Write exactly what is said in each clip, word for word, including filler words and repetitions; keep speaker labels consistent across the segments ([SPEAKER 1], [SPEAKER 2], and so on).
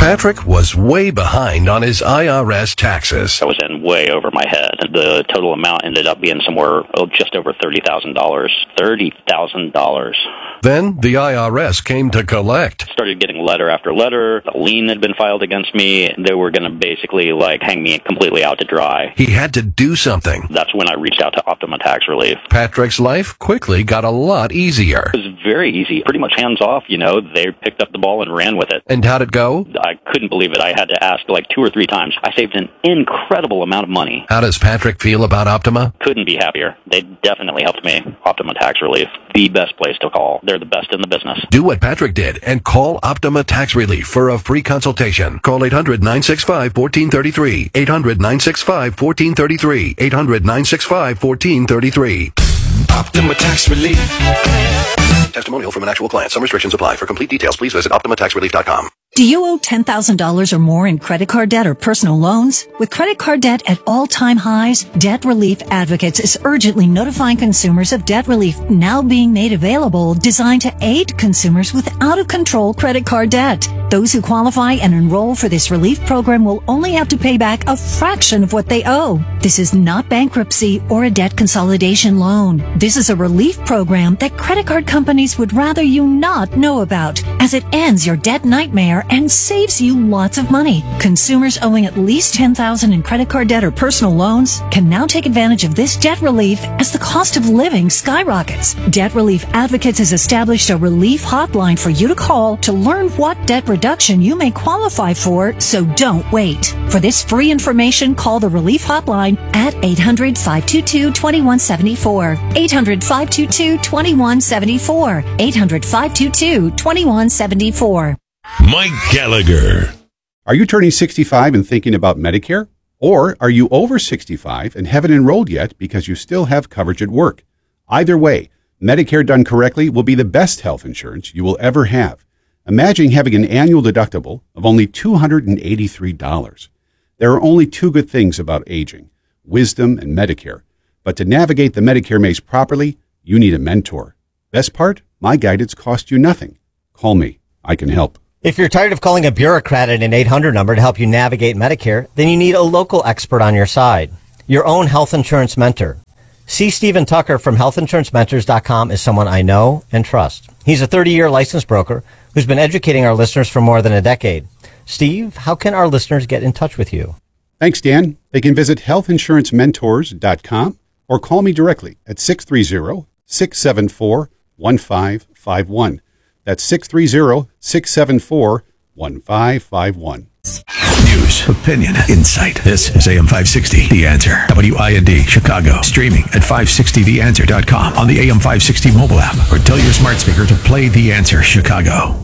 [SPEAKER 1] Patrick was way behind on his I R S taxes.
[SPEAKER 2] I was in way over my head. The total amount ended up being somewhere oh, just over thirty thousand dollars. thirty thousand dollars.
[SPEAKER 1] Then the I R S came to collect.
[SPEAKER 2] Started getting letter after letter. A lien had been filed against me. They were going to basically like hang me completely out to dry.
[SPEAKER 1] He had to do something.
[SPEAKER 2] That's when I reached out to Optima Tax Relief.
[SPEAKER 1] Patrick's life quickly got a lot easier.
[SPEAKER 2] It was very easy. Pretty much hands off, you know. They picked up the ball and ran with it.
[SPEAKER 1] And how'd it go?
[SPEAKER 2] I couldn't believe it. I had to ask like two or three times. I saved an incredible amount of money.
[SPEAKER 1] How does Patrick feel about Optima?
[SPEAKER 2] Couldn't be happier. They definitely helped me. Optima Tax Relief, the best place to call. They're the best in the business.
[SPEAKER 1] Do what Patrick did and call Optima Tax Relief for a free consultation. Call eight hundred, nine six five, one four three three. eight hundred, nine six five, one four three three. eight hundred, nine six five, one four three three.
[SPEAKER 3] Optima Tax Relief.
[SPEAKER 1] Testimonial from an actual client. Some restrictions apply. For complete details, please visit optima tax relief dot com.
[SPEAKER 4] Do you owe ten thousand dollars or more in credit card debt or personal loans? With credit card debt at all-time highs, Debt Relief Advocates is urgently notifying consumers of debt relief now being made available, designed to aid consumers with out-of-control credit card debt. Those who qualify and enroll for this relief program will only have to pay back a fraction of what they owe. This is not bankruptcy or a debt consolidation loan. This is a relief program that credit card companies would rather you not know about, as it ends your debt nightmare and saves you lots of money. Consumers owing at least ten thousand dollars in credit card debt or personal loans can now take advantage of this debt relief as the cost of living skyrockets. Debt Relief Advocates has established a relief hotline for you to call to learn what debt reduction you may qualify for, so don't wait. For this free information, call the relief hotline at eight hundred, five two two, two one seven four. eight hundred, five two two, two one seven four. eight hundred, five two two, two one seven four.
[SPEAKER 3] Mike Gallagher.
[SPEAKER 5] Are you turning sixty-five and thinking about Medicare? Or are you over sixty-five and haven't enrolled yet because you still have coverage at work? Either way, Medicare done correctly will be the best health insurance you will ever have. Imagine having an annual deductible of only two hundred eighty-three dollars. There are only two good things about aging, wisdom and Medicare. But to navigate the Medicare maze properly, you need a mentor. Best part? My guidance costs you nothing. Call me. I can help.
[SPEAKER 6] If you're tired of calling a bureaucrat at an eight hundred number to help you navigate Medicare, then you need a local expert on your side. Your own health insurance mentor. C. Stephen Tucker from health insurance mentors dot com is someone I know and trust. He's a thirty-year licensed broker who's been educating our listeners for more than a decade. Steve, how can our listeners get in touch with you?
[SPEAKER 5] Thanks, Dan. They can visit health insurance mentors dot com or call me directly at six three zero, six seven four, one five five one. That's six three zero, six seven four, one five five one.
[SPEAKER 3] News, opinion, insight. This is A M five sixty, The Answer. W I N D, Chicago. Streaming at five sixty the answer dot com on the A M five sixty mobile app, or tell your smart speaker to play The Answer Chicago.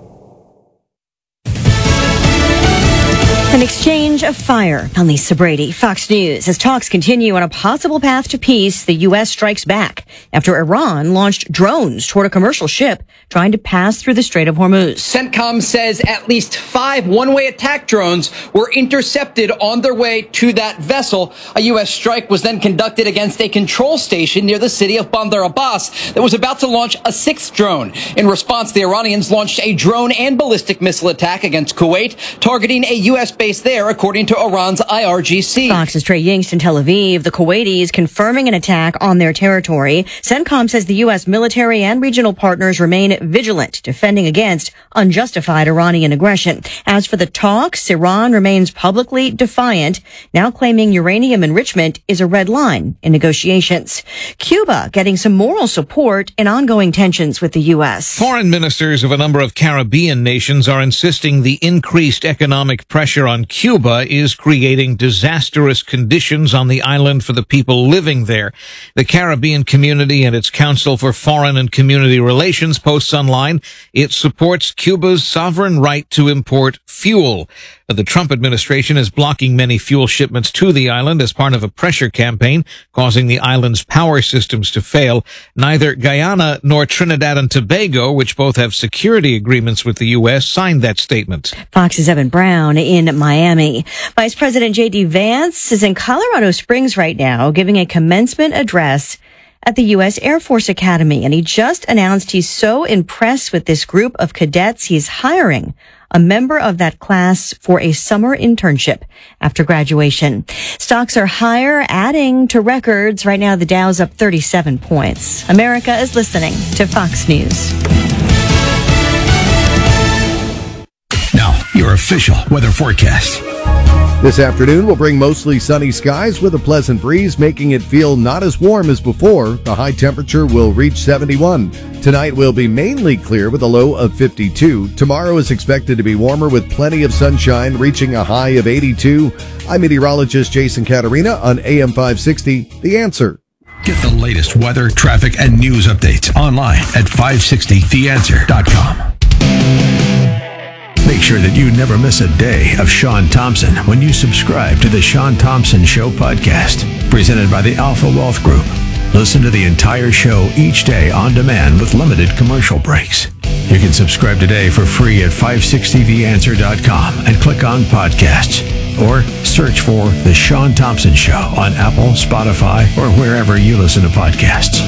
[SPEAKER 7] An exchange of fire. I'm Lisa Brady, Fox News. As talks continue on a possible path to peace, the U S strikes back after Iran launched drones toward a commercial ship trying to pass through the Strait of Hormuz.
[SPEAKER 8] CENTCOM says at least five one-way attack drones were intercepted on their way to that vessel. A U S strike was then conducted against a control station near the city of Bandar Abbas that was about to launch a sixth drone. In response, the Iranians launched a drone and ballistic missile attack against Kuwait, targeting a U S base there, according to Iran's I R G C.
[SPEAKER 7] Fox's Trey Yingst in Tel Aviv. The Kuwaitis confirming an attack on their territory. CENTCOM says the U S military and regional partners remain vigilant, defending against unjustified Iranian aggression. As for the talks, Iran remains publicly defiant, now claiming uranium enrichment is a red line in negotiations. Cuba getting some moral support in ongoing tensions with the U S.
[SPEAKER 9] Foreign ministers of a number of Caribbean nations are insisting the increased economic pressure on Cuba is creating disastrous conditions on the island for the people living there. The Caribbean Community and its Council for Foreign and Community Relations posts online it supports Cuba's sovereign right to import fuel. The Trump administration is blocking many fuel shipments to the island as part of a pressure campaign, causing the island's power systems to fail. Neither Guyana nor Trinidad and Tobago, which both have security agreements with the U S, signed that statement.
[SPEAKER 7] Fox's Evan Brown in Miami. Vice President J D Vance is in Colorado Springs right now, giving a commencement address at the U S Air Force Academy, and he just announced he's so impressed with this group of cadets, he's hiring a member of that class for a summer internship after graduation. Stocks are higher, adding to records. Right now, the Dow's up thirty-seven points. America is listening to Fox News.
[SPEAKER 3] Now, your official weather forecast.
[SPEAKER 10] This afternoon will bring mostly sunny skies with a pleasant breeze, making it feel not as warm as before. The high temperature will reach seventy-one. Tonight will be mainly clear with a low of fifty-two. Tomorrow is expected to be warmer with plenty of sunshine, reaching a high of eighty-two. I'm meteorologist Jason Caterina on A M five sixty, The Answer.
[SPEAKER 3] Get the latest weather, traffic, and news updates online at five sixty the answer dot com. Make sure that you never miss a day of Sean Thompson when you subscribe to the Sean Thompson Show podcast, presented by the Alpha Wealth Group. Listen to the entire show each day on demand with limited commercial breaks. You can subscribe today for free at five sixty the answer dot com and click on podcasts, or search for The Sean Thompson Show on Apple, Spotify, or wherever you listen to podcasts.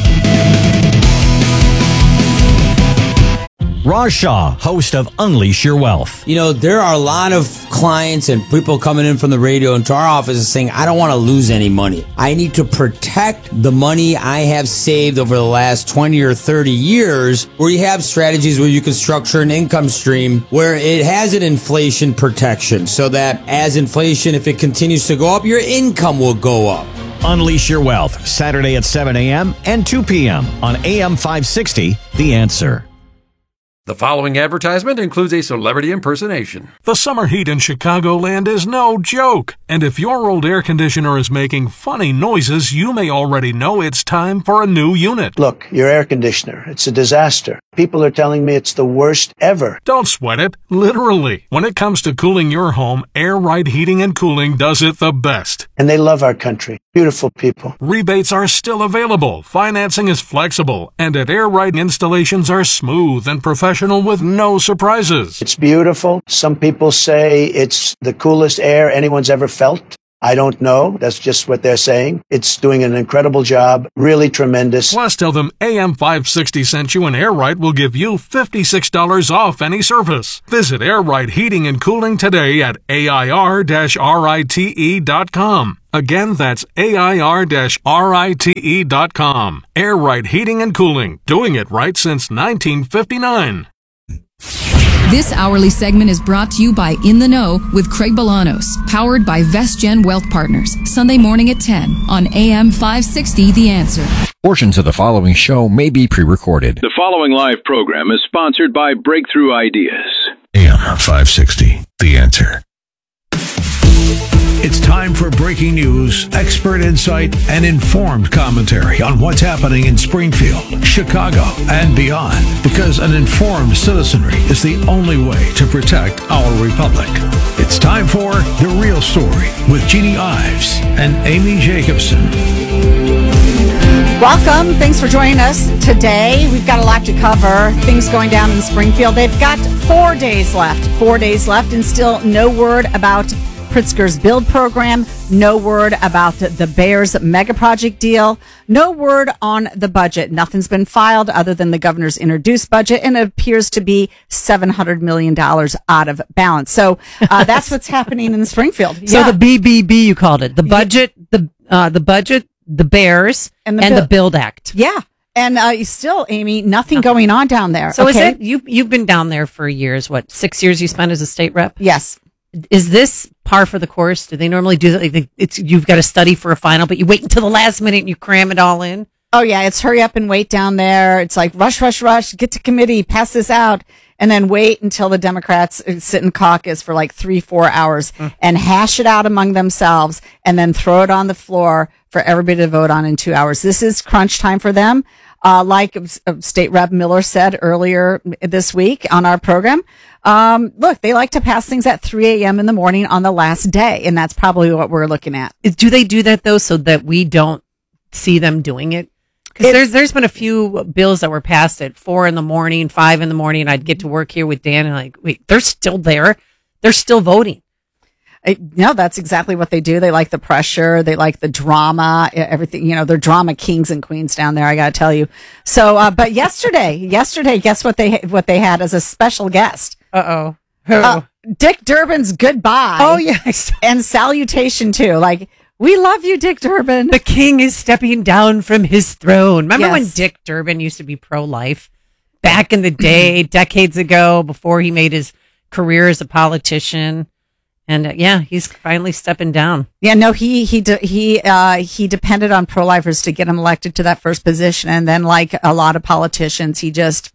[SPEAKER 11] Raj Shah, host of Unleash Your Wealth.
[SPEAKER 12] You know, there are a lot of clients and people coming in from the radio into our office saying, I don't want to lose any money. I need to protect the money I have saved over the last twenty or thirty years, where you have strategies where you can structure an income stream where it has an inflation protection so that as inflation, if it continues to go up, your income will go up.
[SPEAKER 11] Unleash Your Wealth, Saturday at seven a.m. and two p.m. on A M five sixty, The Answer.
[SPEAKER 13] The following advertisement includes a celebrity impersonation.
[SPEAKER 14] The summer heat in Chicagoland is no joke. And if your old air conditioner is making funny noises, you may already know it's time for a new unit.
[SPEAKER 15] Look, your air conditioner, it's a disaster. People are telling me it's the worst ever.
[SPEAKER 14] Don't sweat it, literally. When it comes to cooling your home, Air Right Heating and Cooling does it the best.
[SPEAKER 15] And they love our country. Beautiful people.
[SPEAKER 14] Rebates are still available, financing is flexible, and at Air Right installations are smooth and professional with no surprises.
[SPEAKER 15] It's beautiful. Some people say it's the coolest air anyone's ever felt. I don't know. That's just what they're saying. It's doing an incredible job. Really tremendous.
[SPEAKER 14] Plus, tell them A M five sixty sent you and Air Right will give you fifty-six dollars off any service. Visit Air Right Heating and Cooling today at A I R rite dot com. Again, that's A I R rite dot com. Air Right Heating and Cooling. Doing it right since nineteen fifty-nine.
[SPEAKER 16] This hourly segment is brought to you by In the Know with Craig Bolanos, powered by VestGen Wealth Partners, Sunday morning at ten on A M five sixty, The Answer.
[SPEAKER 17] Portions of the following show may be pre-recorded.
[SPEAKER 18] The following live program is sponsored by Breakthrough Ideas.
[SPEAKER 3] A M five sixty, The Answer. It's time for breaking news, expert insight, and informed commentary on what's happening in Springfield, Chicago, and beyond. Because an informed citizenry is the only way to protect our republic. It's time for The Real Story with Jeannie Ives and Amy Jacobson.
[SPEAKER 19] Welcome. Thanks for joining us today. We've got a lot to cover. Things going down in Springfield. They've got four days left. Four days left and still no word about Pritzker's build program, no word about the Bears mega project deal, no word on the budget. Nothing's been filed other than the governor's introduced budget, and it appears to be seven hundred million dollars out of balance. So uh, that's what's happening in Springfield.
[SPEAKER 20] So
[SPEAKER 19] yeah.
[SPEAKER 20] the B B B, you called it. The budget, the uh, the budget, the Bears,
[SPEAKER 19] and the,
[SPEAKER 20] and
[SPEAKER 19] Build.
[SPEAKER 20] the Build Act.
[SPEAKER 19] Yeah. And uh, still, Amy, nothing going on down there.
[SPEAKER 20] So
[SPEAKER 19] okay?
[SPEAKER 20] is it, you, you've been down there for years, what, six years you spent as a state rep?
[SPEAKER 19] Yes.
[SPEAKER 20] Is this par for the course? Do they normally do that? Like it's you've got to study for a final, but you wait until the last minute and you cram it all in?
[SPEAKER 19] Oh, yeah. It's hurry up and wait down there. It's like rush, rush, rush, get to committee, pass this out, and then wait until the Democrats sit in caucus for like three, four hours mm. and hash it out among themselves and then throw it on the floor for everybody to vote on in two hours. This is crunch time for them. Uh, like State Rep Miller said earlier this week on our program, um, look, they like to pass things at three a.m. in the morning on the last day, and that's probably what we're looking at.
[SPEAKER 20] Do they do that, though, so that we don't see them doing it? Because there's, there's been a few bills that were passed at four in the morning, five in the morning, and I'd get to work here with Dan, and like, wait, they're still there? They're still voting.
[SPEAKER 19] I, no, that's exactly what they do. They like the pressure. They like the drama, everything, you know, they're drama kings and queens down there. I got to tell you. So, uh, but yesterday, yesterday, guess what they, what they had as a special guest?
[SPEAKER 20] Uh-oh.
[SPEAKER 19] Uh, Dick Durbin's goodbye.
[SPEAKER 20] Oh, yes.
[SPEAKER 19] And salutation too. Like, we love you, Dick Durbin.
[SPEAKER 20] The king is stepping down from his throne. Remember
[SPEAKER 19] Yes.
[SPEAKER 20] when Dick Durbin used to be pro-life back in the day, decades ago, before he made his career as a politician? And uh, yeah, he's finally stepping down.
[SPEAKER 19] Yeah, no, he he de- he uh, he depended on pro-lifers to get him elected to that first position, and then, like a lot of politicians, he just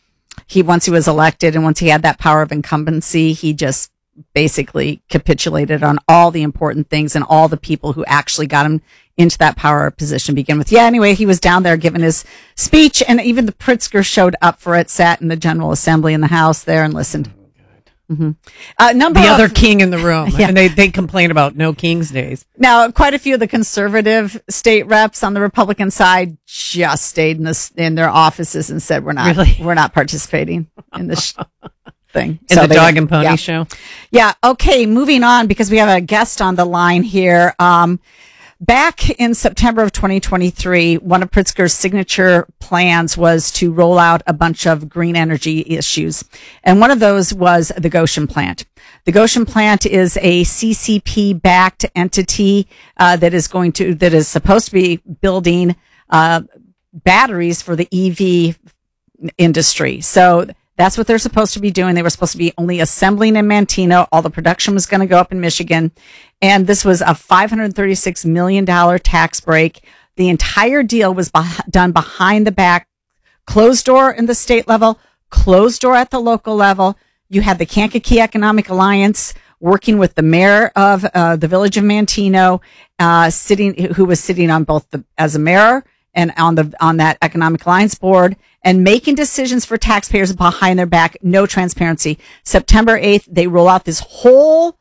[SPEAKER 19] he once he was elected and once he had that power of incumbency, he just basically capitulated on all the important things and all the people who actually got him into that power position to begin with. Yeah, anyway, he was down there giving his speech, and even the Pritzker showed up for it, sat in the General Assembly in the House there and listened. Mm-hmm. Uh, number
[SPEAKER 20] the
[SPEAKER 19] of,
[SPEAKER 20] other king in the room.
[SPEAKER 19] Yeah.
[SPEAKER 20] And they, they complain about no King's Days.
[SPEAKER 19] Now, quite a few of the conservative state reps on the Republican side just stayed in this in their offices and said, "We're not,
[SPEAKER 20] Really?
[SPEAKER 19] we're not participating in this thing."
[SPEAKER 20] In
[SPEAKER 19] So
[SPEAKER 20] the
[SPEAKER 19] they-
[SPEAKER 20] dog and pony
[SPEAKER 19] yeah.
[SPEAKER 20] show.
[SPEAKER 19] Yeah. Okay. Moving on, because we have a guest on the line here. Um, Back in September of twenty twenty-three, one of Pritzker's signature plans was to roll out a bunch of green energy issues. And one of those was the Goshen plant. The Goshen plant is a C C P-backed entity uh, that is going to, that is supposed to be building uh, batteries for the E V industry. So that's what they're supposed to be doing. They were supposed to be only assembling in Manteno. All the production was going to go up in Michigan. And this was a five hundred thirty-six million dollars tax break. The entire deal was beh- done behind the back, closed door in the state level, closed door at the local level. You had the Kankakee Economic Alliance working with the mayor of uh, the village of Manteno, uh, sitting, who was sitting on both the, as a mayor and on the, on that Economic Alliance board, and making decisions for taxpayers behind their back. No transparency. September eighth, they roll out this whole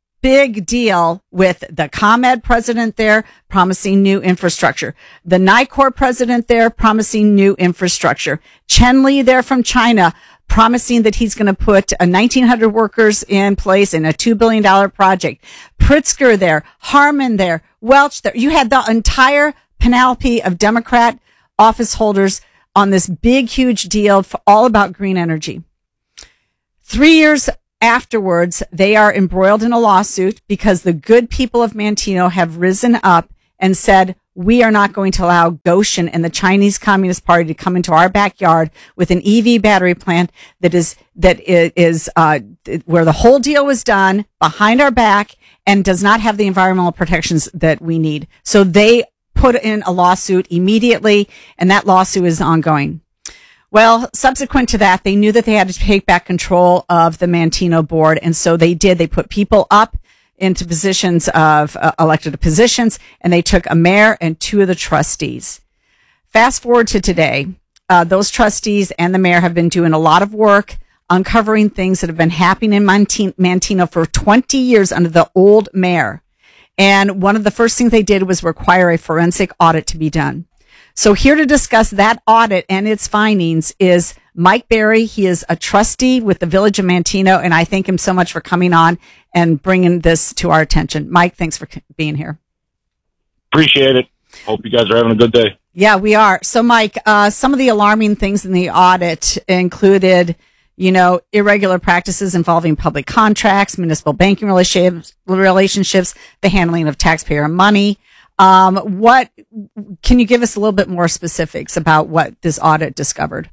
[SPEAKER 19] big deal with the ComEd president there promising new infrastructure, the NICOR president there promising new infrastructure, Chen Li there from China promising that he's going to put a nineteen hundred workers in place in a two billion dollars project, Pritzker there, Harmon there, Welch there. You had the entire panoply of Democrat office holders on this big, huge deal for all about green energy. Three years afterwards, they are embroiled in a lawsuit because the good people of Manteno have risen up and said, we are not going to allow Goshen and the Chinese Communist Party to come into our backyard with an E V battery plant that is, that is, uh, where the whole deal was done behind our back and does not have the environmental protections that we need. So they put in a lawsuit immediately, and that lawsuit is ongoing. Well, subsequent to that, they knew that they had to take back control of the Manteno board, and so they did. They put people up into positions of uh, elected positions, and they took a mayor and two of the trustees. Fast forward to today, uh, those trustees and the mayor have been doing a lot of work uncovering things that have been happening in Manteno, Manteno for twenty years under the old mayor. And one of the first things they did was require a forensic audit to be done. So here to discuss that audit and its findings is Mike Berry. He is a trustee with the Village of Manteno, and I thank him so much for coming on and bringing this to our attention. Mike, thanks for being here.
[SPEAKER 21] Appreciate it. Hope you guys are having a good day.
[SPEAKER 19] Yeah, we are. So, Mike, uh, some of the alarming things in the audit included, you know, irregular practices involving public contracts, municipal banking relationships, relationships, the handling of taxpayer money. Um, what can you give us a little bit more specifics about what this audit discovered?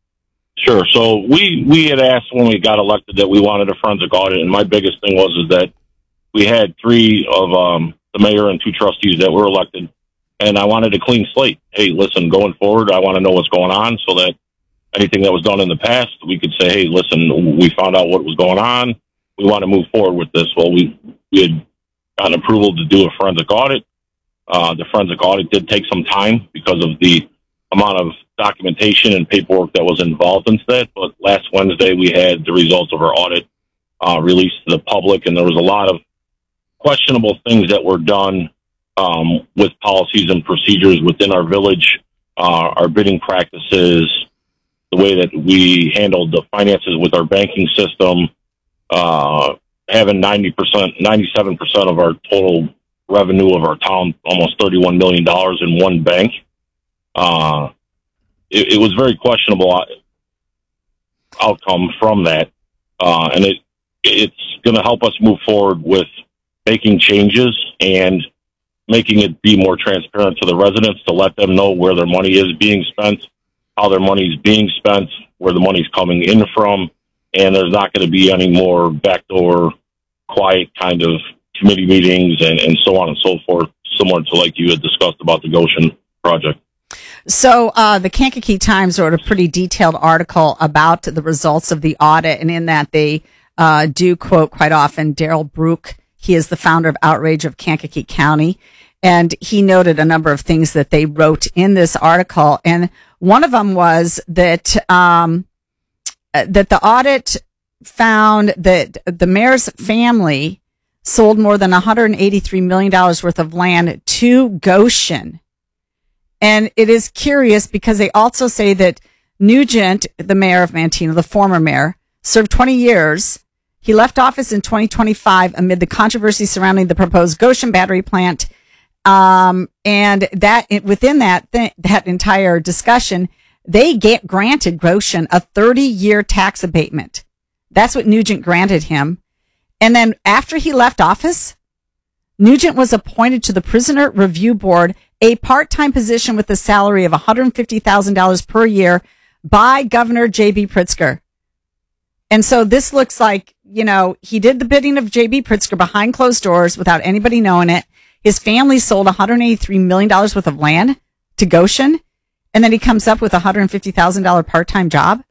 [SPEAKER 21] Sure. So we, we had asked when we got elected that we wanted a forensic audit, and my biggest thing was is that we had three of um, the mayor and two trustees that were elected, and I wanted a clean slate. Hey, listen, going forward, I want to know what's going on so that anything that was done in the past, we could say, hey, listen, we found out what was going on. We want to move forward with this. Well, we, we had gotten approval to do a forensic audit. Uh, the forensic audit did take some time because of the amount of documentation and paperwork that was involved in that. But last Wednesday, we had the results of our audit uh, released to the public, and there was a lot of questionable things that were done um, with policies and procedures within our village, uh, our bidding practices, the way that we handled the finances with our banking system, uh, having ninety percent, ninety-seven percent of our total revenue of our town, almost thirty-one million dollars in one bank. Uh, it, it was very questionable outcome from that. Uh, and it, it's going to help us move forward with making changes and making it be more transparent to the residents to let them know where their money is being spent, how their money is being spent, where the money's coming in from, and there's not going to be any more backdoor, quiet kind of committee meetings and, and so on and so forth, similar to like you had discussed about the Goshen project.
[SPEAKER 19] So uh, the Kankakee Times wrote a pretty detailed article about the results of the audit, and in that they uh, do quote quite often Daryl Brook. He is the founder of Outrage of Kankakee County, and he noted a number of things that they wrote in this article, and one of them was that um, that the audit found that the mayor's family sold more than one hundred eighty-three million dollars worth of land to Goshen. And it is curious because they also say that Nugent, the mayor of Manteno, the former mayor, served twenty years. He left office in twenty twenty-five amid the controversy surrounding the proposed Goshen battery plant. Um, and that within that, th- that entire discussion, they get granted Goshen a thirty year tax abatement. That's what Nugent granted him. And then after he left office, Nugent was appointed to the Prisoner Review Board, a part-time position with a salary of one hundred fifty thousand dollars per year by Governor J B. Pritzker. And so this looks like, you know, he did the bidding of J B. Pritzker behind closed doors without anybody knowing it. His family sold one hundred eighty-three million dollars worth of land to Goshen, and then he comes up with a one hundred fifty thousand dollars part-time job.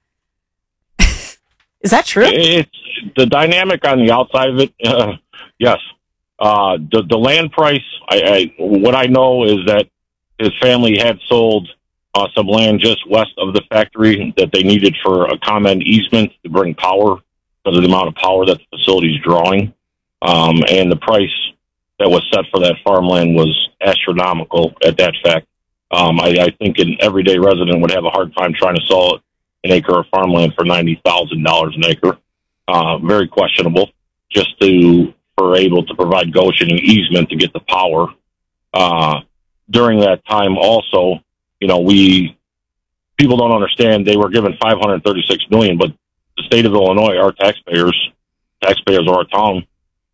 [SPEAKER 19] Is that true?
[SPEAKER 21] It's the dynamic on the outside of it. Uh, yes. Uh, the, the land price, I, I, what I know is that his family had sold uh, some land just west of the factory that they needed for a common easement to bring power because of the amount of power that the facility is drawing. Um, and the price that was set for that farmland was astronomical at that fact. Um, I, I think an everyday resident would have a hard time trying to sell an acre of farmland for ninety thousand dollars an acre. Uh, very questionable just to, for able to provide Goshen an easement to get the power. Uh, during that time also, you know, we, people don't understand they were given five hundred thirty-six million dollars, but the state of Illinois, our taxpayers, taxpayers of our town,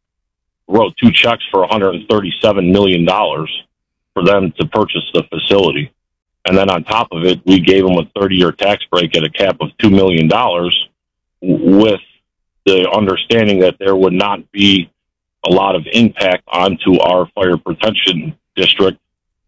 [SPEAKER 21] wrote two checks for one hundred thirty-seven million dollars for them to purchase the facility. And then on top of it, we gave them a thirty year tax break at a cap of two million dollars with the understanding that there would not be a lot of impact onto our fire protection district.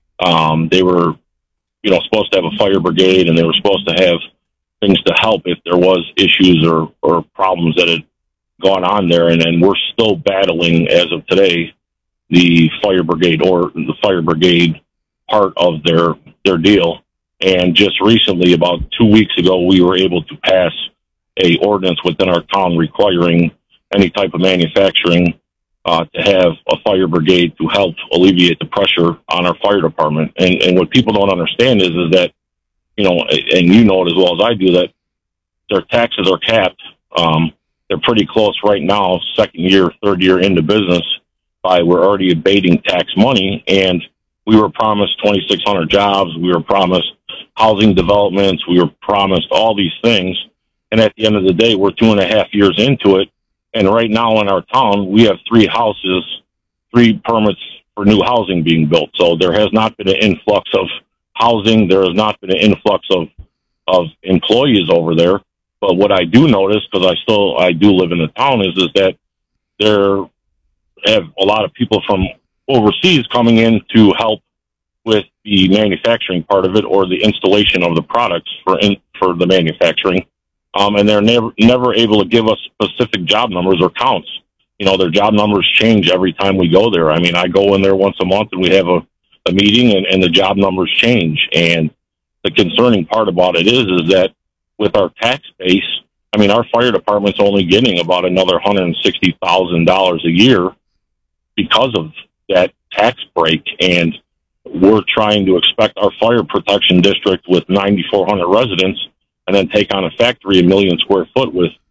[SPEAKER 21] Um, they were, you know, supposed to have a fire brigade, and they were supposed to have things to help if there was issues or, or problems that had gone on there. And then we're still battling, as of today, the fire brigade or the fire brigade part of their, their deal. And just recently, about two weeks ago, we were able to pass a ordinance within our town requiring any type of manufacturing uh, to have a fire brigade to help alleviate the pressure on our fire department. And, and what people don't understand is, is that, you know, and you know it as well as I do, that their taxes are capped. Um, they're pretty close right now, second year, third year into business, by we're already abating tax money. And we were promised twenty-six hundred jobs. We were promised housing developments. We were promised all these things. And at the end of the day, we're two and a half years into it. And right now in our town, we have three houses, three permits for new housing being built. So there has not been an influx of housing. There has not been an influx of, of employees over there. But what I do notice, because I still, I do live in the town, is, is that there have a lot of people from overseas coming in to help with the manufacturing part of it, or the installation of the products for in, for the manufacturing. Um, and they're never never able to give us specific job numbers or counts. You know, their job numbers change every time we go there. I mean, I go in there once a month and we have a, a meeting, and, and the job numbers change. And the concerning part about it is, is that with our tax base, I mean, our fire department's only getting about another one hundred sixty thousand dollars a year because of that tax break. And we're trying to expect our fire protection district with ninety-four hundred residents and then take on a factory a million square foot with,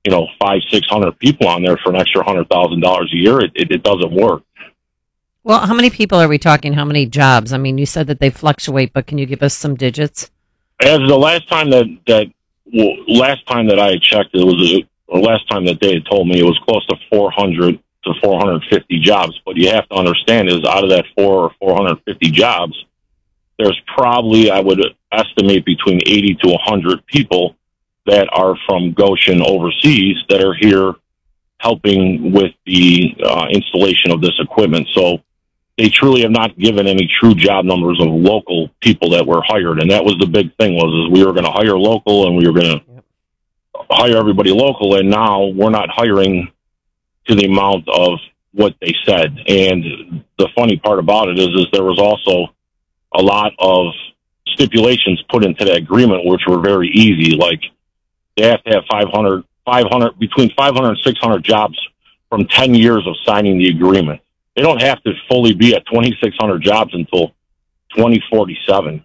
[SPEAKER 21] you know, five, six hundred people on there for an extra hundred thousand dollars a year. It, it, it doesn't work.
[SPEAKER 20] Well, how many people are we talking? How many jobs? I mean, you said that they fluctuate, but can you give us some digits?
[SPEAKER 21] As the last time that, that well, last time that I had checked, it was, a, or last time that they had told me it was close to four hundred to four hundred fifty jobs. But you have to understand is out of that four or four hundred fifty jobs, there's probably, I would estimate, between eighty to one hundred people that are from Goshen overseas that are here helping with the uh, installation of this equipment. So they truly have not given any true job numbers of local people that were hired. And that was the big thing was, is we were going to hire local and we were going to yep. hire everybody local. And now we're not hiring to the amount of what they said. And the funny part about it is, is there was also a lot of stipulations put into that agreement, which were very easy. Like they have to have five hundred, five hundred, between five hundred and six hundred jobs from ten years of signing the agreement. They don't have to fully be at twenty-six hundred jobs until twenty forty-seven.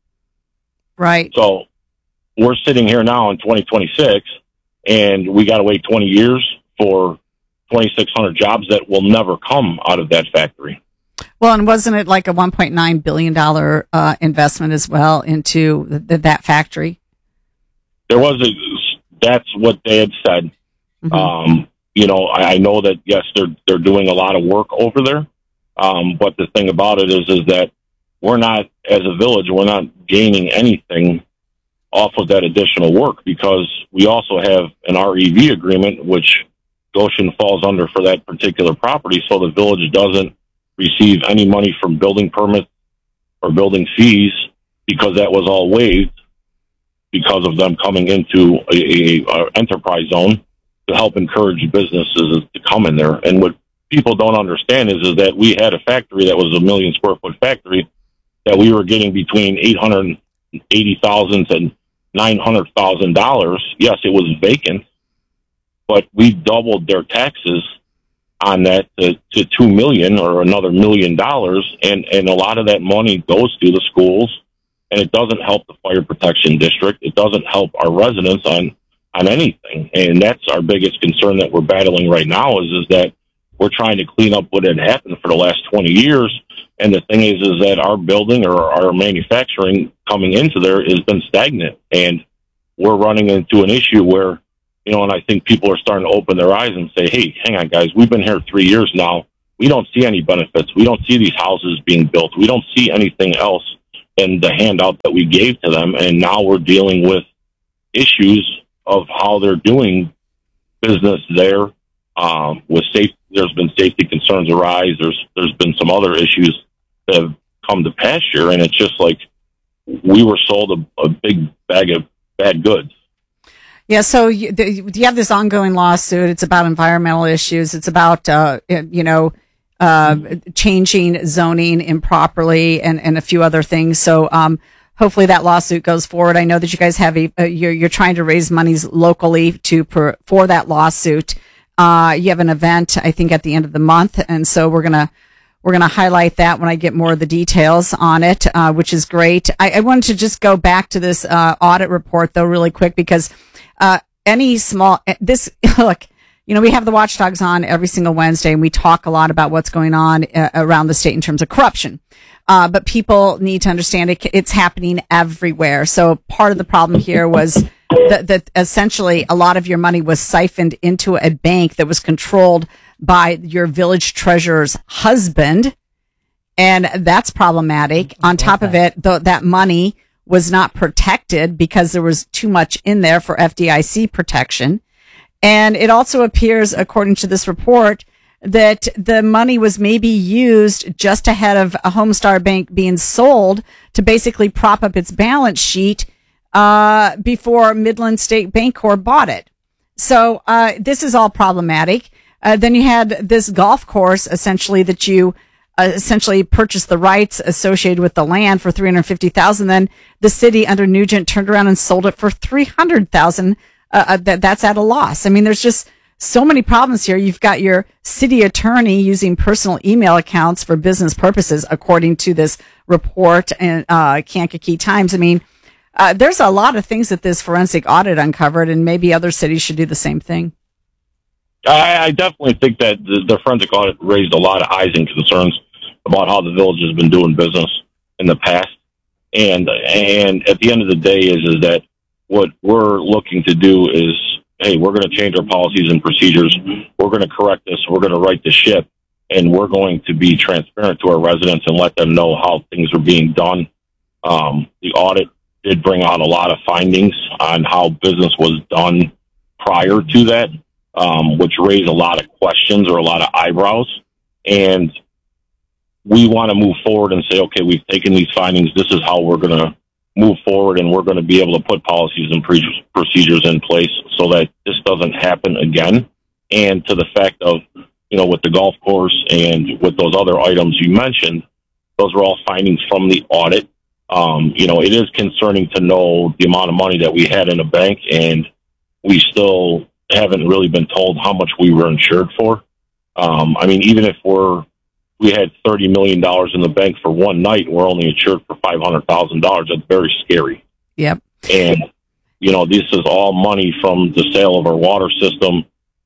[SPEAKER 19] Right.
[SPEAKER 21] So we're sitting here now in twenty twenty-six and we got to wait twenty years for twenty-six hundred jobs that will never come out of that factory.
[SPEAKER 19] Well, and wasn't it like a one point nine billion dollars uh, investment as well into the, that factory?
[SPEAKER 21] There was a, that's what they had said. Mm-hmm. Um, you know, I, I know that, yes, they're, they're doing a lot of work over there. Um, but the thing about it is, is that we're not, as a village, we're not gaining anything off of that additional work because we also have an R E V agreement, which Goshen falls under for that particular property. So the village doesn't receive any money from building permits or building fees because that was all waived because of them coming into a, a, a enterprise zone to help encourage businesses to come in there. And what people don't understand is, is that we had a factory that was a million square foot factory that we were getting between eight hundred eighty thousand dollars and nine hundred thousand dollars. Yes, it was vacant, but we doubled their taxes on that to, to two million or another million dollars. And, and a lot of that money goes to the schools and it doesn't help the fire protection district. It doesn't help our residents on, on anything. And that's our biggest concern that we're battling right now is, is that we're trying to clean up what had happened for the last twenty years. And the thing is, is that our building or our manufacturing coming into there has been stagnant and we're running into an issue where, you know, and I think people are starting to open their eyes and say, hey, hang on, guys, we've been here three years now. We don't see any benefits. We don't see these houses being built. We don't see anything else than the handout that we gave to them. And now we're dealing with issues of how they're doing business there. Um, with safe, there's been safety concerns arise. There's There's been some other issues that have come to pass here. And it's just like we were sold a, a big bag of bad goods.
[SPEAKER 19] Yeah, so you, the, you have this ongoing lawsuit. It's about environmental issues. It's about, uh, you know, uh, changing zoning improperly and, and a few other things. So um, hopefully that lawsuit goes forward. I know that you guys have a, uh, you're, you're trying to raise monies locally to per, for that lawsuit. Uh, you have an event, I think, at the end of the month, and so we're gonna we're gonna highlight that when I get more of the details on it, uh, which is great. I, I wanted to just go back to this uh, audit report though, really quick, because uh, any small this look, you know, we have the watchdogs on every single Wednesday, and we talk a lot about what's going on uh, around the state in terms of corruption. Uh, but people need to understand it, it's happening everywhere. So part of the problem here was that, that essentially a lot of your money was siphoned into a bank that was controlled by your village treasurer's husband. And that's problematic. On top of it, though, that money was not protected because there was too much in there for F D I C protection. And it also appears, according to this report, that the money was maybe used just ahead of a Homestar Bank being sold to basically prop up its balance sheet uh, before Midland State Bancorp bought it. So uh, this is all problematic. Uh, then you had this golf course, essentially, that you uh, essentially purchased the rights associated with the land for three hundred fifty thousand dollars. Then the city under Nugent turned around and sold it for three hundred thousand dollars. Uh, that, that's at a loss. I mean, there's just so many problems here. You've got your city attorney using personal email accounts for business purposes, according to this report in uh, Kankakee Times. I mean, uh, there's a lot of things that this forensic audit uncovered, and maybe other cities should do the same thing.
[SPEAKER 21] I, I definitely think that the, the forensic audit raised a lot of eyes and concerns about how the village has been doing business in the past. And and at the end of the day is, is that what we're looking to do is, hey, we're going to change our policies and procedures. We're going to correct this. We're going to right the ship. And we're going to be transparent to our residents and let them know how things are being done. Um, the audit did bring out a lot of findings on how business was done prior to that, um, which raised a lot of questions or a lot of eyebrows. And we want to move forward and say, okay, we've taken these findings. This is how we're going to move forward, and we're going to be able to put policies and pre- procedures in place so that this doesn't happen again. And to the fact of, you know, with the golf course and with those other items you mentioned, those were all findings from the audit. Um, you know, it is concerning to know the amount of money that we had in the bank, and we still haven't really been told how much we were insured for. Um, I mean, even if we're, we had thirty million dollars in the bank for one night, we're only insured for five hundred thousand dollars. That's very scary.
[SPEAKER 19] Yep.
[SPEAKER 21] And, you know, this is all money from the sale of our water system.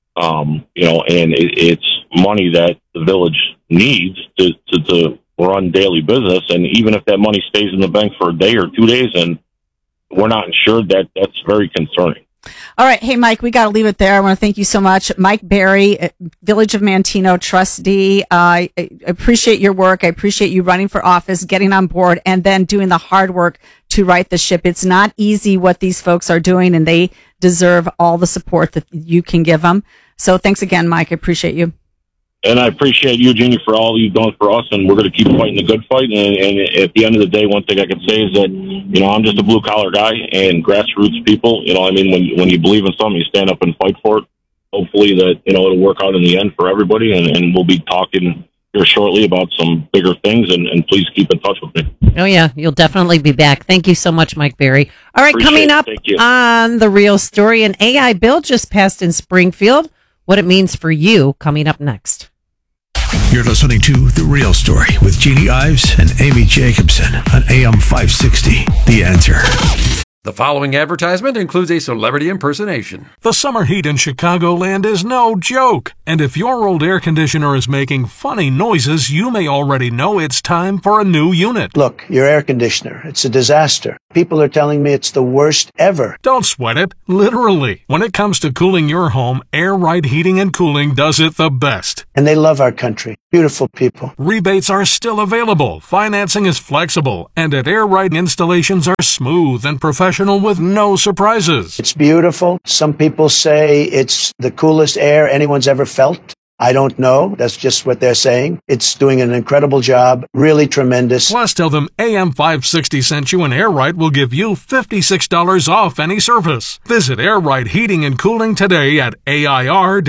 [SPEAKER 21] Um, you know, and it, it's money that the village needs to, to, to run daily business. And even if that money stays in the bank for a day or two days and we're not insured, that that's very concerning.
[SPEAKER 19] All right. Hey, Mike, we got to leave it there. I want to thank you so much. Mike Berry, Village of Manteno trustee. Uh, I appreciate your work. I appreciate you running for office, getting on board, and then doing the hard work to right the ship. It's not easy what these folks are doing, and they deserve all the support that you can give them. So thanks again, Mike. I appreciate you.
[SPEAKER 21] And I appreciate you, Jeannie, for all you've done for us, and we're going to keep fighting the good fight. And, and at the end of the day, one thing I can say is that, you know, I'm just a blue-collar guy and grassroots people. You know, I mean, when when you believe in something, you stand up and fight for it. Hopefully that, you know, it'll work out in the end for everybody, and, and we'll be talking here shortly about some bigger things, and, and please keep in touch with me.
[SPEAKER 20] Oh, yeah, you'll definitely be back. Thank you so much, Mike Berry. All right,
[SPEAKER 21] Appreciate
[SPEAKER 20] coming
[SPEAKER 21] it.
[SPEAKER 20] up
[SPEAKER 21] Thank you.
[SPEAKER 20] on The Real Story, an A I bill just passed in Springfield. What it means for you, coming up next.
[SPEAKER 3] You're listening to The Real Story with Jeannie Ives and Amy Jacobson on A M five sixty. The Answer.
[SPEAKER 13] The following advertisement includes a celebrity impersonation.
[SPEAKER 14] The summer heat in Chicagoland is no joke. And if your old air conditioner is making funny noises, you may already know it's time for a new unit.
[SPEAKER 15] Look, your air conditioner, it's a disaster. People are telling me it's the worst ever.
[SPEAKER 14] Don't sweat it. Literally. When it comes to cooling your home, Air Right Heating and Cooling does it the best.
[SPEAKER 15] And they love our country. Beautiful people.
[SPEAKER 14] Rebates are still available. Financing is flexible. And at Air Right, installations are smooth and professional with no surprises.
[SPEAKER 15] It's beautiful. Some people say it's the coolest air anyone's ever felt. I don't know. That's just what they're saying. It's doing an incredible job. Really tremendous.
[SPEAKER 14] Plus, tell them A M five sixty sent you, and Air Right will give you fifty-six dollars off any service. Visit Air Right Heating and Cooling today at A I R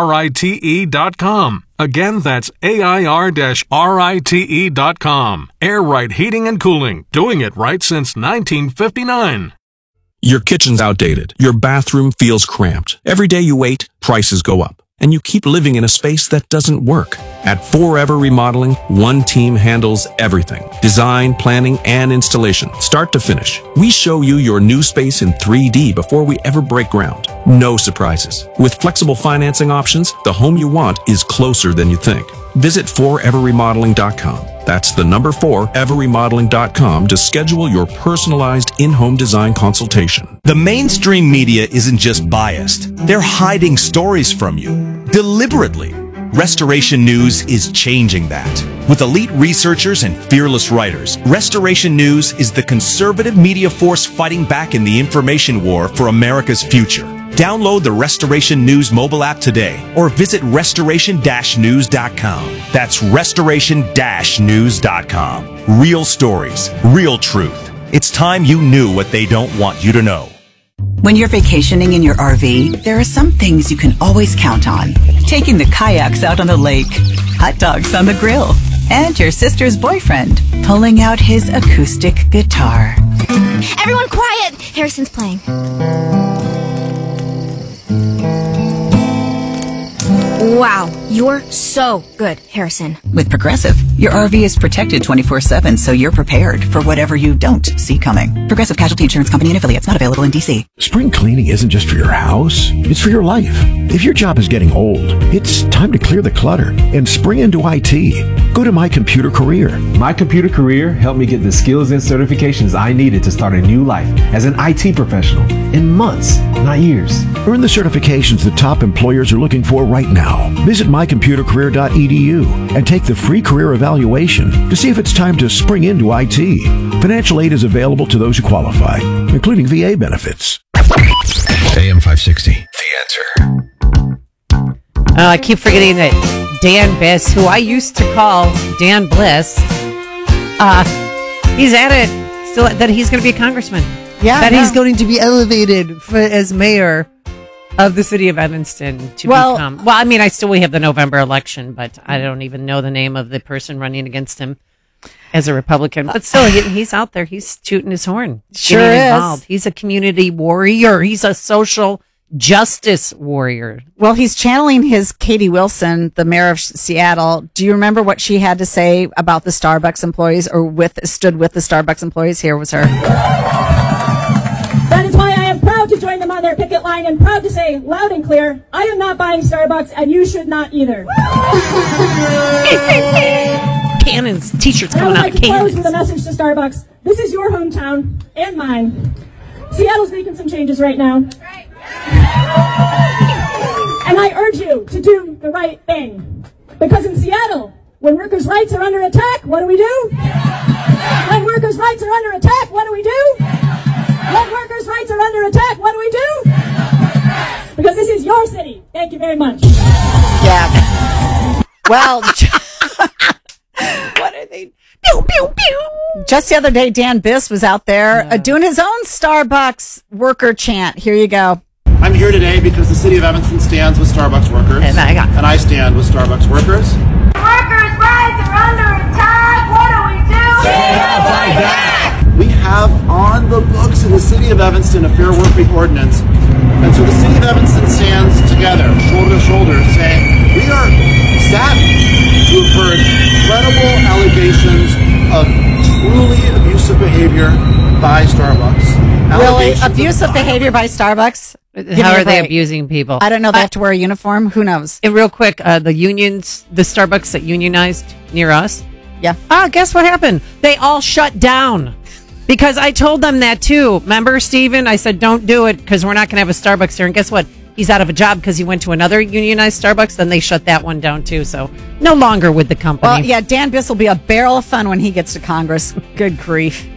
[SPEAKER 14] rite dot com. Again, that's A I R rite dot com. Air Right Heating and Cooling. Doing it right since nineteen fifty-nine.
[SPEAKER 2] Your kitchen's outdated. Your bathroom feels cramped. Every day you wait, prices go up. And you keep living in a space that doesn't work. At Forever Remodeling, one team handles everything. Design, planning, and installation, start to finish. We show you your new space in three D before we ever break ground. No surprises. With flexible financing options, the home you want is closer than you think. Visit forever remodeling dot com. That's the number four, ever remodeling dot com to schedule your personalized in-home design consultation.
[SPEAKER 22] The mainstream media isn't just biased. They're hiding stories from you, deliberately. Restoration News is changing that. With elite researchers and fearless writers, Restoration News is the conservative media force fighting back in the information war for America's future. Download the Restoration News mobile app today or visit restoration dash news dot com. That's restoration dash news dot com. Real stories, real truth. It's time you knew what they don't want you to know.
[SPEAKER 23] When you're vacationing in your R V, there are some things you can always count on. Taking the kayaks out on the lake, hot dogs on the grill, and your sister's boyfriend pulling out his acoustic guitar.
[SPEAKER 24] Everyone quiet! Harrison's playing. Wow, you're so good, Harrison.
[SPEAKER 23] With Progressive, your R V is protected twenty-four seven, so you're prepared for whatever you don't see coming. Progressive Casualty Insurance Company and affiliates, not available in D C.
[SPEAKER 3] Spring cleaning isn't just for your house, it's for your life. If your job is getting old, it's time to clear the clutter and spring into I T. Go to My Computer Career.
[SPEAKER 1] My Computer Career helped me get the skills and certifications I needed to start a new life as an I T professional in months, not years.
[SPEAKER 3] Earn the certifications the top employers are looking for right now. Visit my computer career dot e d u and take the free career evaluation to see if it's time to spring into I T. Financial aid is available to those who qualify, including V A benefits. A M five sixty, The Answer.
[SPEAKER 20] Uh, I keep forgetting that Dan Biss, who I used to call Dan Bliss, uh, he's at it still that he's going to be a congressman.
[SPEAKER 19] Yeah,
[SPEAKER 20] that
[SPEAKER 19] no.
[SPEAKER 20] he's going to be elevated for, as mayor of the city of Evanston to
[SPEAKER 19] Well-
[SPEAKER 20] become. Well, I mean, I still we have the November election, but I don't even know the name of the person running against him as a Republican. But still, he, he's out there. He's tooting his horn.
[SPEAKER 19] Sure
[SPEAKER 20] getting
[SPEAKER 19] is.
[SPEAKER 20] involved. He's a community warrior. He's a social justice warrior.
[SPEAKER 19] Well, he's channeling his Katie Wilson, the mayor of Seattle. Do you remember what she had to say about the Starbucks employees, or with stood with the Starbucks employees? Here was her.
[SPEAKER 4] That is why I am proud to join them on their picket line and proud to say loud and clear, I am not buying Starbucks and you should not either.
[SPEAKER 20] Cannons, t-shirts
[SPEAKER 4] And I
[SPEAKER 20] coming
[SPEAKER 4] would
[SPEAKER 20] out
[SPEAKER 4] like
[SPEAKER 20] of
[SPEAKER 4] to close
[SPEAKER 20] cannons.
[SPEAKER 4] with a message to Starbucks. This is your hometown and mine. Seattle's making some changes right now. And I urge you to do the right thing. Because in Seattle, when workers' rights are under attack, what do we do? When workers' rights are under attack, what do we do? When workers' rights are under attack, what do we do? Because this is your city. Thank you very much.
[SPEAKER 19] Yeah. Well,
[SPEAKER 20] what are they? Pew, pew, pew.
[SPEAKER 19] Just the other day, Dan Biss was out there uh, doing his own Starbucks worker chant. Here you go.
[SPEAKER 5] I'm here today because the city of Evanston stands with Starbucks workers.
[SPEAKER 20] And I, got-
[SPEAKER 5] and I stand with Starbucks workers.
[SPEAKER 4] Workers' rights are under attack. What do we do? Stand up like that.
[SPEAKER 5] We have on the books in the city of Evanston a Fair Work Week ordinance. And so the city of Evanston stands together, shoulder to shoulder, saying we are saddened to have heard credible allegations of truly abusive behavior by Starbucks.
[SPEAKER 19] Really?
[SPEAKER 5] Allegations
[SPEAKER 19] Abusive
[SPEAKER 5] of
[SPEAKER 19] behavior by Starbucks? Give me
[SPEAKER 20] How
[SPEAKER 19] a
[SPEAKER 20] are they
[SPEAKER 19] break.
[SPEAKER 20] abusing people?
[SPEAKER 19] I don't know. They have to wear a uniform. Who knows?
[SPEAKER 20] And real quick, uh, the unions, the Starbucks that unionized near us.
[SPEAKER 19] Yeah.
[SPEAKER 20] Ah, guess what happened? They all shut down because I told them that too. Remember, Steven? I said, don't do it because we're not going to have a Starbucks here. And guess what? He's out of a job because he went to another unionized Starbucks. Then they shut that one down too. So no longer with the company.
[SPEAKER 19] Well, yeah, Dan Biss will be a barrel of fun when he gets to Congress. Good grief.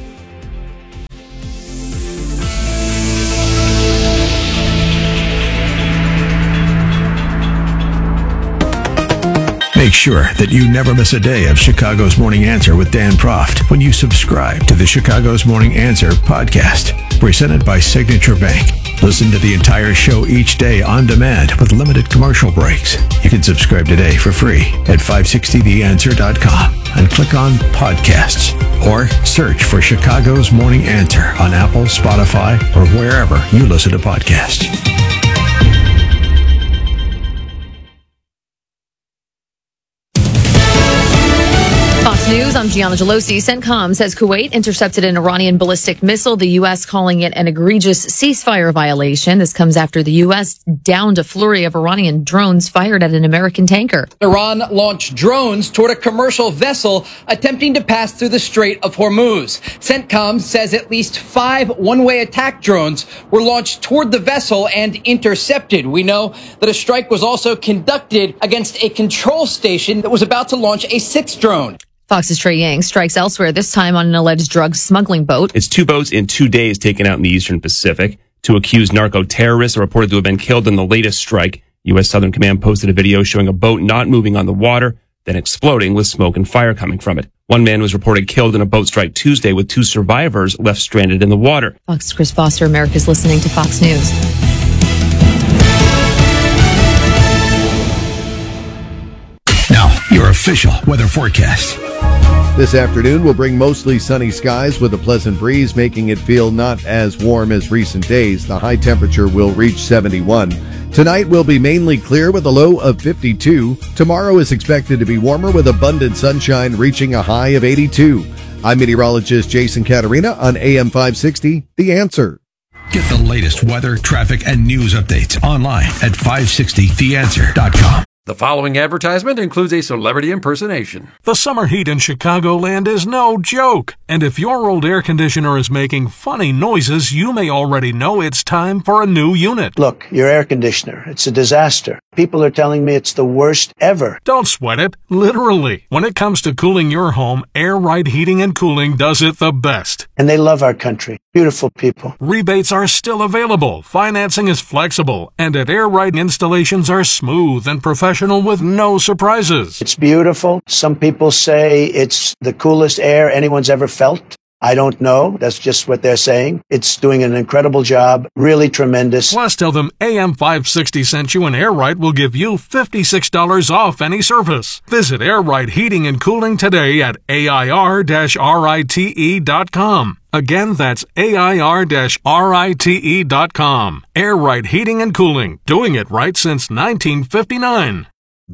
[SPEAKER 3] Make sure that you never miss a day of Chicago's Morning Answer with Dan Proft when you subscribe to the Chicago's Morning Answer podcast, presented by Signature Bank. Listen to the entire show each day on demand with limited commercial breaks. You can subscribe today for free at five sixty the answer dot com and click on podcasts or search for Chicago's Morning Answer on Apple, Spotify, or wherever you listen to podcasts.
[SPEAKER 6] Fox News, I'm Gianna Gelosi. CENTCOM says Kuwait intercepted an Iranian ballistic missile, the U S calling it an egregious ceasefire violation. This comes after the U S downed a flurry of Iranian drones fired at an American tanker.
[SPEAKER 8] Iran launched drones toward a commercial vessel attempting to pass through the Strait of Hormuz. CENTCOM says at least five one-way attack drones were launched toward the vessel and intercepted. We know that a strike was also conducted against a control station that was about to launch a sixth drone.
[SPEAKER 6] Fox's Trey Yang strikes elsewhere, this time on an alleged drug smuggling boat.
[SPEAKER 25] It's two boats in two days taken out in the Eastern Pacific. Two accused narco-terrorists are reported to have been killed in the latest strike. U S Southern Command posted a video showing a boat not moving on the water, then exploding with smoke and fire coming from it. One man was reported killed in a boat strike Tuesday, with two survivors left stranded in the water.
[SPEAKER 6] Fox's Chris Foster, America's listening to Fox News.
[SPEAKER 3] Now, your official weather forecast.
[SPEAKER 7] This afternoon will bring mostly sunny skies with a pleasant breeze, making it feel not as warm as recent days. The high temperature will reach seventy-one. Tonight will be mainly clear with a low of fifty-two. Tomorrow is expected to be warmer with abundant sunshine reaching a high of eighty-two. I'm meteorologist Jason Caterina on A M five sixty, The Answer.
[SPEAKER 3] Get the latest weather, traffic, and news updates online at five sixty the answer dot com.
[SPEAKER 13] The following advertisement includes a celebrity impersonation.
[SPEAKER 14] The summer heat in Chicagoland is no joke. And if your old air conditioner is making funny noises, you may already know it's time for a new unit.
[SPEAKER 15] Look, your air conditioner, it's a disaster. People are telling me it's the worst ever.
[SPEAKER 14] Don't sweat it. Literally. When it comes to cooling your home, Air Right Heating and Cooling does it the best.
[SPEAKER 15] And they love our country. Beautiful people.
[SPEAKER 14] Rebates are still available. Financing is flexible. And at Air Right, installations are smooth and professional with no surprises.
[SPEAKER 15] It's beautiful. Some people say it's the coolest air anyone's ever felt. I don't know. That's just what they're saying. It's doing an incredible job. Really tremendous.
[SPEAKER 14] Plus, tell them A M five sixty sent you and Air Right will give you fifty-six dollars off any service. Visit Air Right Heating and Cooling today at A I R rite dot com. Again, that's A I R rite dot com. Air Right Heating and Cooling. Doing it right since nineteen fifty-nine.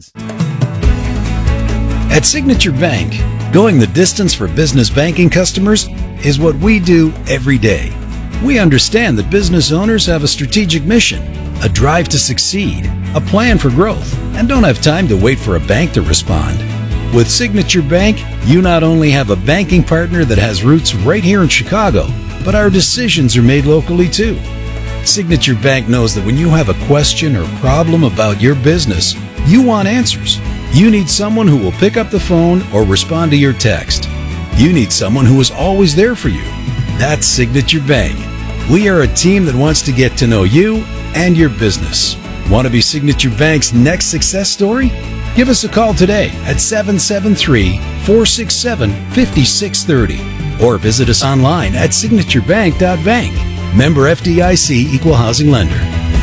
[SPEAKER 9] At Signature Bank, going the distance for business banking customers is what we do every day. We understand that business owners have a strategic mission, a drive to succeed, a plan for growth, and don't have time to wait for a bank to respond. With Signature Bank, you not only have a banking partner that has roots right here in Chicago, but our decisions are made locally too. Signature Bank knows that when you have a question or problem about your business, you want answers. You need someone who will pick up the phone or respond to your text. You need someone who is always there for you. That's Signature Bank. We are a team that wants to get to know you and your business. Want to be Signature Bank's next success story? Give us a call today at seven seven three, four six seven, five six three zero or visit us online at signature bank dot bank. Member F D I C Equal Housing Lender.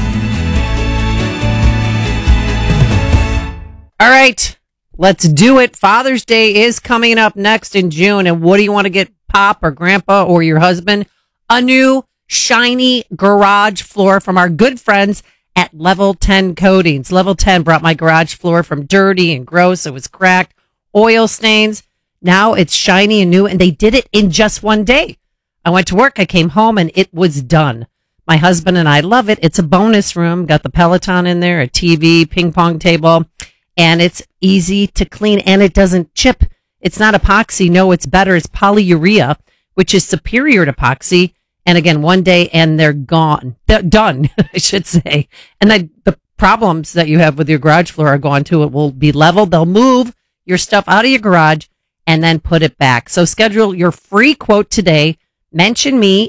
[SPEAKER 20] All right, let's do it. Father's Day is coming up next in June. And what do you want to get Pop or Grandpa or your husband? A new shiny garage floor from our good friends at Level ten Coatings. Level ten brought my garage floor from dirty and gross. It was cracked, oil stains. Now it's shiny and new, and they did it in just one day. I went to work, I came home, and it was done. My husband and I love it. It's a bonus room. Got the Peloton in there, a T V, ping pong table. And it's easy to clean, and it doesn't chip. It's not epoxy. No, it's better. It's polyurea, which is superior to epoxy. And again, one day, and they're gone. They're done, I should say. And then the problems that you have with your garage floor are gone too. It will be leveled. They'll move your stuff out of your garage and then put it back. So schedule your free quote today. Mention me